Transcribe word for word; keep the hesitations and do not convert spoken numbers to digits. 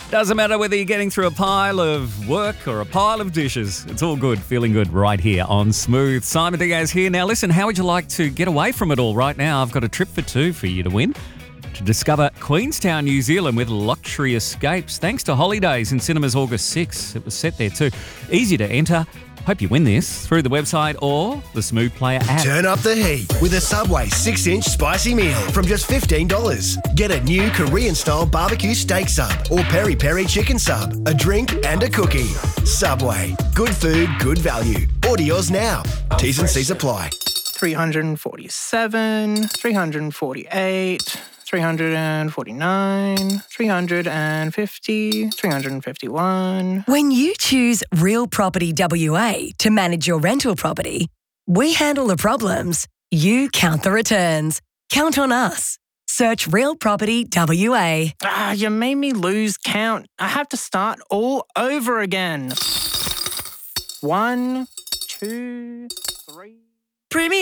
Doesn't matter whether you're getting through a pile of work or a pile of dishes. It's all good, feeling good right here on Smooth. Simon Diaz here. Now listen, how would you like to get away from it all right now? I've got a trip for two for you to win. To discover Queenstown, New Zealand with luxury escapes. Thanks to Holidays in cinemas August sixth. It was set there too. Easy to enter. Hope you win this through the website or the Smooth Player app. Turn up the heat with a Subway six inch spicy meal from just fifteen dollars. Get a new Korean-style barbecue steak sub or peri-peri chicken sub, a drink and a cookie. Subway. Good food, good value. Order yours now. T's and C's apply. three hundred forty-seven, three hundred forty-eight, three hundred forty-nine, three hundred fifty, three hundred fifty-one. When you choose Real Property W A to manage your rental property, we handle the problems, you count the returns. Count on us. Search Real Property W A. Ah, you made me lose count. I have to start all over again. One, two, three. Premier